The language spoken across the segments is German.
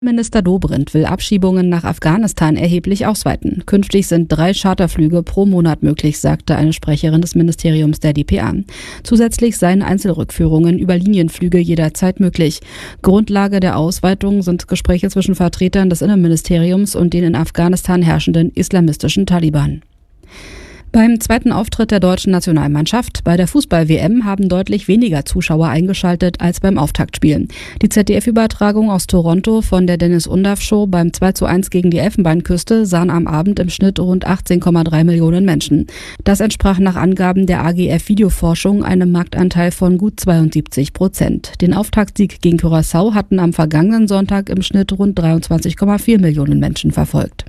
Minister Dobrindt will Abschiebungen nach Afghanistan erheblich ausweiten. Künftig sind 3 Charterflüge pro Monat möglich, sagte eine Sprecherin des Ministeriums der dpa. Zusätzlich seien Einzelrückführungen über Linienflüge jederzeit möglich. Grundlage der Ausweitung sind Gespräche zwischen Vertretern des Innenministeriums und den in Afghanistan herrschenden islamistischen Taliban. Beim zweiten Auftritt der deutschen Nationalmannschaft bei der Fußball-WM haben deutlich weniger Zuschauer eingeschaltet als beim Auftaktspiel. Die ZDF-Übertragung aus Toronto von der Dennis Undaff Show beim 2:1 gegen die Elfenbeinküste sahen am Abend im Schnitt rund 18,3 Millionen Menschen. Das entsprach nach Angaben der AGF Videoforschung einem Marktanteil von gut 72%. Den Auftaktsieg gegen Curaçao hatten am vergangenen Sonntag im Schnitt rund 23,4 Millionen Menschen verfolgt.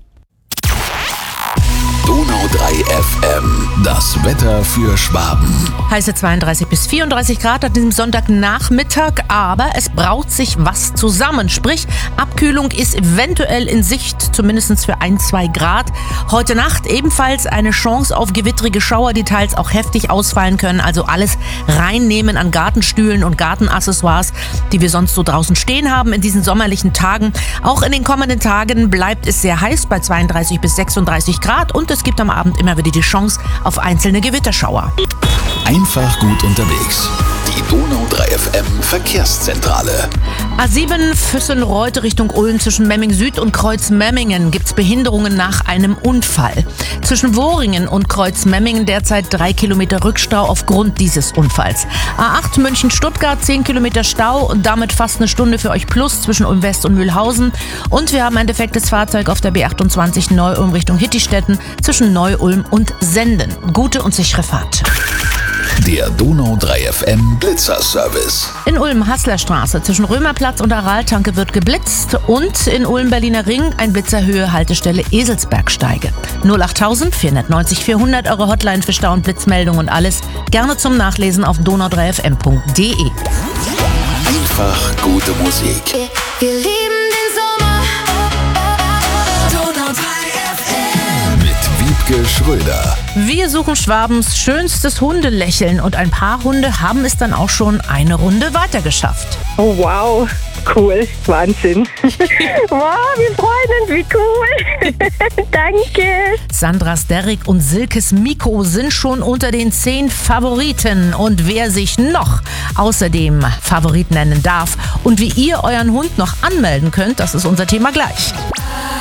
Donau 3 FM, das Wetter für Schwaben. Heiße 32 bis 34 Grad an diesem Sonntagnachmittag, aber es braut sich was zusammen. Sprich, Abkühlung ist eventuell in Sicht, zumindest für 1-2 Grad. Heute Nacht ebenfalls eine Chance auf gewittrige Schauer, die teils auch heftig ausfallen können. Also alles reinnehmen an Gartenstühlen und Gartenaccessoires, die wir sonst so draußen stehen haben in diesen sommerlichen Tagen. Auch in den kommenden Tagen bleibt es sehr heiß bei 32 bis 36 Grad und es gibt am Abend immer wieder die Chance auf einzelne Gewitterschauer. Einfach gut unterwegs. Die Donau 3 FM Verkehrszentrale. A7 Füssen-Reute Richtung Ulm zwischen Memming Süd und Kreuzmemmingen gibt's Behinderungen nach einem Unfall. Zwischen Wohringen und Kreuzmemmingen derzeit 3 Kilometer Rückstau aufgrund dieses Unfalls. A8 München-Stuttgart 10 Kilometer Stau und damit fast eine Stunde für euch plus zwischen Ulm West und Mühlhausen. Und wir haben ein defektes Fahrzeug auf der B28 Neu-Ulm Richtung Hittistetten zwischen Neu-Ulm und Senden. Gute und sichere Fahrt. Der Donau 3 FM Blitzerservice. In Ulm-Hasslerstraße zwischen Römerplatz und Araltanke wird geblitzt und in Ulm-Berliner Ring ein Blitzerhöhe Haltestelle Eselsbergsteige. 08000 490 400 eure Hotline für Stau- und Blitzmeldungen und alles gerne zum Nachlesen auf donau3fm.de. Einfach gute Musik. Wir lieben den Sommer. Donau 3 FM. Mit Wiebke Schröder. Wir suchen Schwabens schönstes Hundelächeln und ein paar Hunde haben es dann auch schon eine Runde weitergeschafft. Oh wow, cool, Wahnsinn. Wow, wir freuen uns, wie cool. Danke. Sandras Derrick und Silkes Miko sind schon unter den 10 Favoriten. Und wer sich noch außerdem Favorit nennen darf und wie ihr euren Hund noch anmelden könnt, das ist unser Thema gleich.